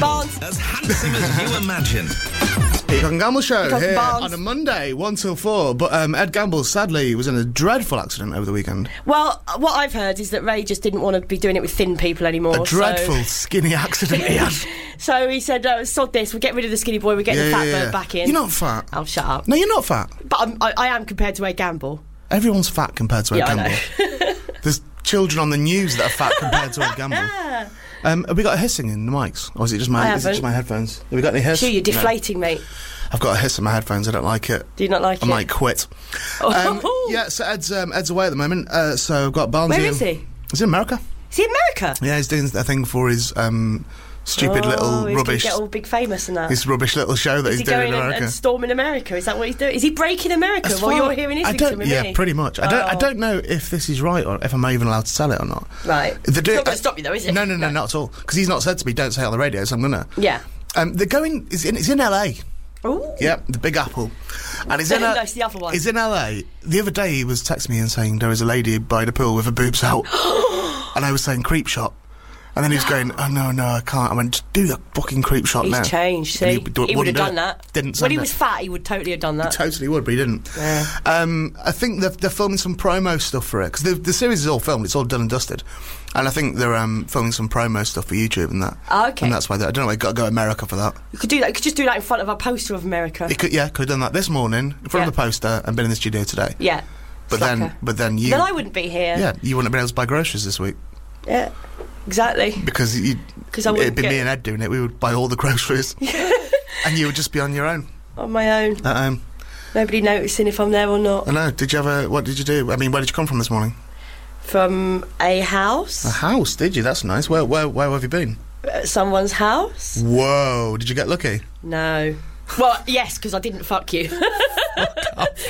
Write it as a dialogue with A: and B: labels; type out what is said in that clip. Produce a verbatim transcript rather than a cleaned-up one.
A: Barnes.
B: As handsome as you imagine.
C: Peacock and Gamble show
A: Peacock and
C: here
A: Barnes.
C: on a Monday, one till four. But um, Ed Gamble, sadly, was in a dreadful accident over the weekend.
A: Well, what I've heard is that Ray just didn't want to be doing it with thin people anymore.
C: A dreadful,
A: so...
C: skinny accident he had.
A: So he said, oh, sod this, we'll get rid of the skinny boy, we're getting
C: Yeah,
A: the fat
C: yeah,
A: bird
C: yeah.
A: back in.
C: You're not fat.
A: Oh, shut up.
C: No, you're not fat.
A: But I'm, I, I am compared to Ed Gamble.
C: Everyone's fat compared to Ed
A: Yeah, I
C: Gamble.
A: know.
C: There's children on the news that are fat compared to Ed Gamble. Um, have we got a hissing in the mics? Or is it just my,
A: I
C: is it just
A: haven't.
C: my headphones? Have we got any hiss?
A: Sure, you're
C: No.
A: deflating, mate.
C: I've got a hiss in my headphones, I don't like it.
A: Do you not like
C: I
A: it?
C: might quit.
A: Oh.
C: Um, yeah, so Ed's, um, Ed's away at the moment, uh, so I've got Barnesy.
A: Where
C: and-
A: is he?
C: He's in America.
A: Is he in America?
C: Yeah, he's doing a thing for his um, stupid
A: oh,
C: little
A: he's
C: rubbish,
A: gonna get all big famous and that.
C: his rubbish little show that
A: Is
C: he's
A: he
C: doing
A: going
C: in
A: and,
C: America.
A: and storming America? Is that what he's doing? Is he breaking America
C: As
A: while
C: far-
A: you're here in
C: I
A: Islington
C: don't,
A: with
C: yeah,
A: me?
C: pretty much. I don't. I
A: Oh.
C: don't know if this is right or if I'm even allowed to sell it or not.
A: Right.
C: They're
A: It's
C: doing-
A: not going to stop you though, is it?
C: No, no, no, not at all. Because he's not said to me, "Don't say it on the radio," so I'm gonna.
A: Yeah.
C: Um, they're going. It's in. It's in L A.
A: Ooh.
C: Yep, the Big Apple. And he's in.
A: No,
C: a,
A: it's the other one.
C: He's in L A. The other day he was texting me and saying there was a lady by the pool with her boobs out, and I was saying creep shot. And then he was going, oh, no, no, I can't. I went, just do the fucking creep shot
A: He's
C: now.
A: changed,
C: And
A: see?
C: d-
A: He would have
C: wouldn't do
A: done
C: it.
A: that.
C: Didn't
A: When
C: send
A: he
C: it.
A: was fat, he would totally have done that.
C: Totally would, but he didn't.
A: Yeah.
C: Um, I think they're, they're filming some promo stuff for it, because the, the series is all filmed, it's all done and dusted. And I think they're um, filming some promo stuff for YouTube and that.
A: Oh, okay.
C: And that's why, they, I don't know, I got to go to America for that.
A: You could do that. You could just do that in front of a poster of America.
C: It could, yeah, could have done that this morning, in front
A: Yeah.
C: of the poster, and been in the studio today.
A: Yeah.
C: But
A: Slacker.
C: then, but then you...
A: Then I wouldn't be here.
C: Yeah, you wouldn't have been able to buy groceries this week.
A: Yeah. Exactly.
C: Because you,
A: 'Cause I wouldn't
C: it'd be
A: get-
C: me and Ed doing it, we would buy all the groceries. And you would just be on your own.
A: On my own.
C: At home.
A: Nobody noticing if I'm there or not.
C: I know, did you have a... What did you do? I mean, where did you come from this morning?
A: From a house.
C: A house, did you? That's nice. Where, where, where have you been?
A: At someone's house.
C: Whoa, did you get lucky?
A: No. Well, yes, because I didn't fuck you.